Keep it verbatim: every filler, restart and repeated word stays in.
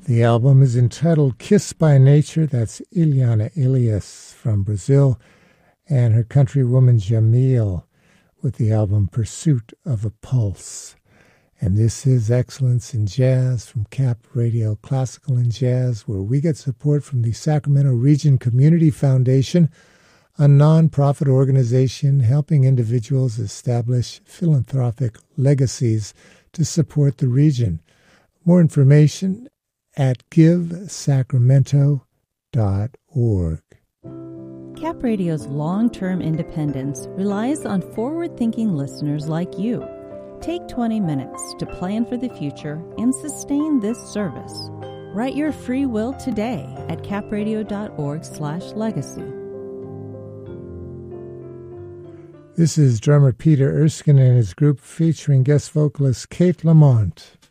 The album is entitled Kiss by Nature. That's Ileana Elias from Brazil, and her countrywoman Jamil with the album Pursuit of a Pulse. And this is Excellence in Jazz from Cap Radio Classical and Jazz, where we get support from the Sacramento Region Community Foundation, a nonprofit organization helping individuals establish philanthropic legacies to support the region. More information at give sacramento dot org. Cap Radio's long-term independence relies on forward-thinking listeners like you. Take twenty minutes to plan for the future and sustain this service. Write your free will today at capradio.org slash legacy. This is drummer Peter Erskine and his group featuring guest vocalist Kate Lamont.